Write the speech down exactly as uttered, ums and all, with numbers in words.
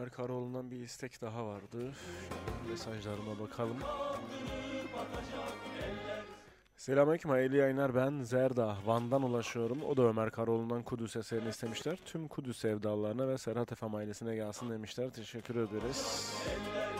Ömer Karaoğlu'ndan bir istek daha vardı. Şöyle mesajlarıma bakalım. Selamünaleyküm, hayırlı yayınlar. Ben Zerda Van'dan ulaşıyorum. O da Ömer Karaoğlu'ndan Kudüs eserini istemişler. Tüm Kudüs sevdalarına ve Serhat Efem ailesine gelsin demişler. Teşekkür ederiz.